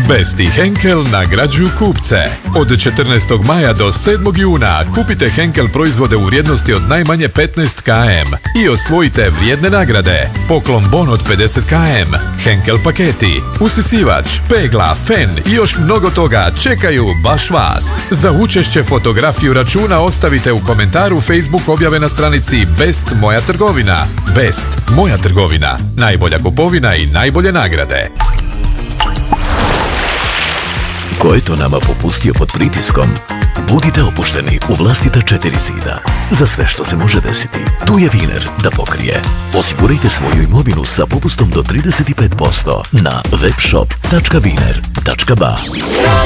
Best i Henkel nagrađuju kupce. Od 14. maja do 7. juna kupite Henkel proizvode u vrijednosti od najmanje 15 km i osvojite vrijedne nagrade. Poklon bon od 50 km, Henkel paketi, usisivač, pegla, fen i još mnogo toga čekaju baš vas. Za učešće fotografiju računa ostavite u komentaru Facebook objave na stranici Best moja trgovina. Best moja trgovina. Najbolja kupovina i najbolje nagrade. Ko je to nama popustio pod pritiskom? Budite opušteni u vlastita 4 zida. Za sve što se može desiti, tu je Wiener da pokrije. Osigurajte svoju imovinu sa popustom do 35% na webshop.wiener.ba.